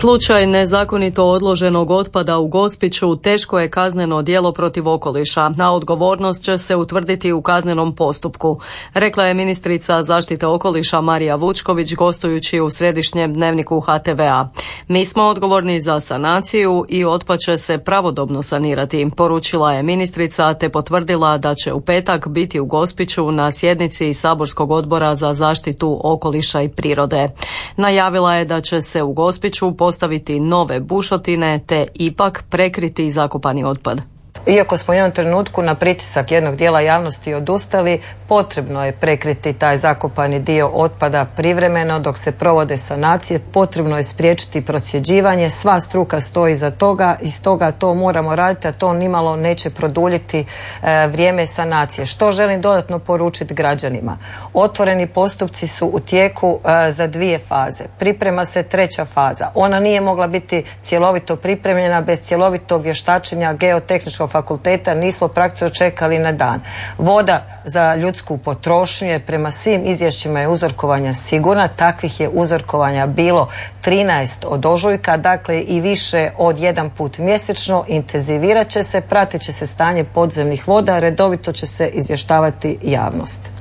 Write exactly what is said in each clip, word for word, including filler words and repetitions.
Slučaj nezakonito odloženog otpada u Gospiću teško je kazneno djelo protiv okoliša, a odgovornost će se utvrditi u kaznenom postupku, rekla je ministrica zaštite okoliša Marija Vučković gostujući u središnjem dnevniku H T V-a. Mi smo odgovorni za sanaciju i otpad će se pravodobno sanirati, poručila je ministrica te potvrdila da će u petak biti u Gospiću na sjednici Saborskog odbora za zaštitu okoliša i prirode. Najavila je da će se u Gospiću postaviti nove bušotine te ipak prekriti zakopani otpad. Iako smo u jednom trenutku na pritisak jednog dijela javnosti odustali, potrebno je prekriti taj zakopani dio otpada privremeno dok se provode sanacije, potrebno je spriječiti procjeđivanje, sva struka stoji iza toga i stoga to moramo raditi, a to nimalo neće produljiti e, vrijeme sanacije. Što želim dodatno poručiti građanima? Otvoreni postupci su u tijeku e, za dvije faze. Priprema se treća faza. Ona nije mogla biti cjelovito pripremljena bez cjelovitog vještačenja geotehničkog fakulteta, nismo praktično čekali na dan. Voda za ljudsku potrošnju je prema svim izvješćima je uzorkovanja sigurna, takvih je uzorkovanja bilo trinaest od ožujka, dakle i više od jedan put mjesečno, intenzivirat će se, pratit će se stanje podzemnih voda, redovito će se izvještavati javnost.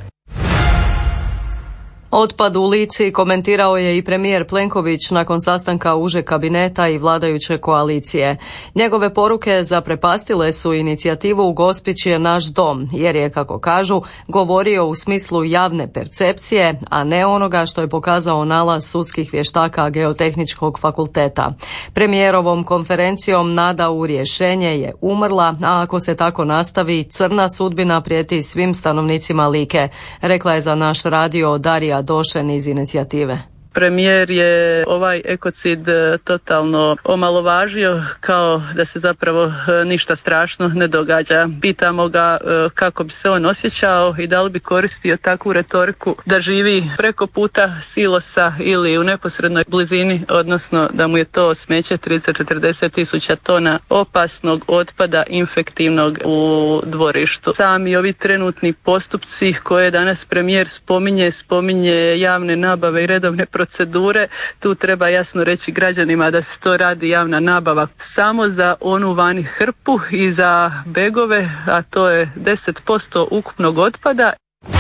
Otpad u Lici komentirao je i premijer Plenković nakon sastanka užeg kabineta i vladajuće koalicije. Njegove poruke zaprepastile su inicijativu u Gospić je naš dom, jer je, kako kažu, govorio u smislu javne percepcije, a ne onoga što je pokazao nalaz sudskih vještaka Geotehničkog fakulteta. Premijerovom konferencijom nada u rješenje je umrla, a ako se tako nastavi, crna sudbina prijeti svim stanovnicima Like, rekla je za naš radio Darija Došen iz inicijative. Premijer je ovaj ekocid totalno omalovažio kao da se zapravo ništa strašno ne događa. Pitamo ga kako bi se on osjećao i da li bi koristio takvu retoriku da živi preko puta silosa ili u neposrednoj blizini, odnosno da mu je to smeće trideset do četrdeset tisuća tona opasnog otpada infektivnog u dvorištu. Sami ovi trenutni postupci koje danas premijer spominje, spominje javne nabave i redovne procedure, tu treba jasno reći građanima da se to radi javna nabava samo za onu vani hrpu i za begove, a to je deset posto ukupnog otpada.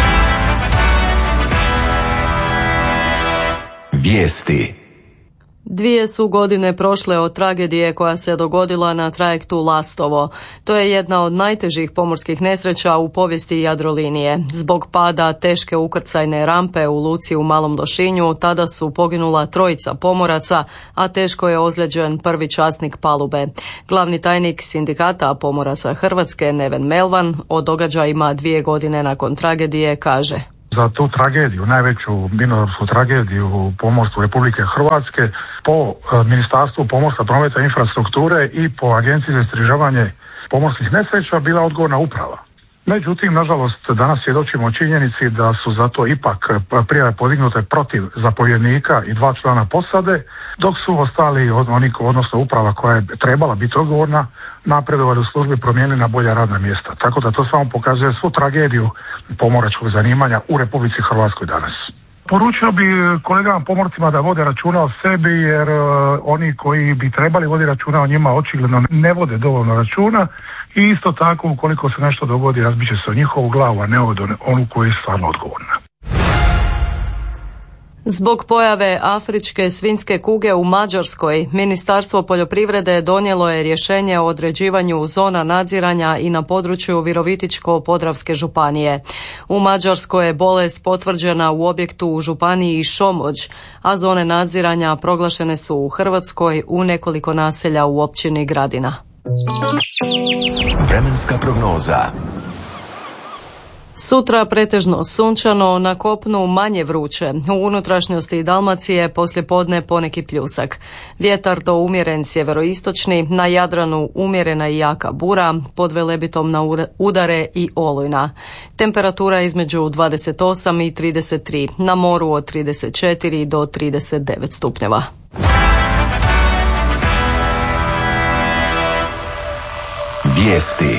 Vijesti. Dvije su godine prošle od tragedije koja se dogodila na trajektu Lastovo. To je jedna od najtežih pomorskih nesreća u povijesti Jadrolinije. Zbog pada teške ukrcajne rampe u luci u Malom Lošinju tada su poginula trojica pomoraca, a teško je ozlijeđen prvi časnik palube. Glavni tajnik Sindikata pomoraca Hrvatske Neven Melvan o događajima dvije godine nakon tragedije kaže: Za tu tragediju, najveću minorsku tragediju u pomorstvu Republike Hrvatske, po Ministarstvu pomorstva, prometa i infrastrukture i po Agenciji za istraživanje pomorskih nesreća bila odgovorna uprava. Međutim, nažalost, danas svjedočimo činjenici da su zato ipak prijave podignute protiv zapovjednika i dva člana posade, dok su ostali, odnosno uprava koja je trebala biti odgovorna, napredovali u službi, promijenili na bolja radna mjesta. Tako da to samo pokazuje svu tragediju pomoračkog zanimanja u Republici Hrvatskoj danas. Poručio bi kolegama pomorcima da vode računa o sebi, jer uh, oni koji bi trebali voditi računa o njima očigledno ne vode dovoljno računa i isto tako ukoliko se nešto dogodi razbiće se o njihovu glavu, a ne od onu koji je stvarno odgovorna. Zbog pojave afričke svinjske kuge u Mađarskoj, Ministarstvo poljoprivrede donijelo je rješenje o određivanju zona nadziranja i na području Virovitičko-podravske županije. U Mađarskoj je bolest potvrđena u objektu u županiji Šomođ, a zone nadziranja proglašene su u Hrvatskoj u nekoliko naselja u općini Gradina. Vremenska prognoza. Sutra pretežno sunčano, na kopnu manje vruće, u unutrašnjosti Dalmacije poslijepodne poneki pljusak. Vjetar do umjeren sjeveroistočni, na Jadranu umjerena i jaka bura, pod Velebitom na udare i olujna. Temperatura između dvadeset osam i trideset tri, na moru od trideset četiri do trideset devet stupnjeva. Vijesti.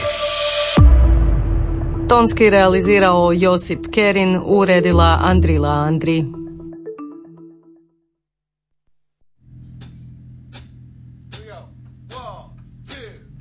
Tonski realizirao Josip Kerin, uredila Andrila Andri.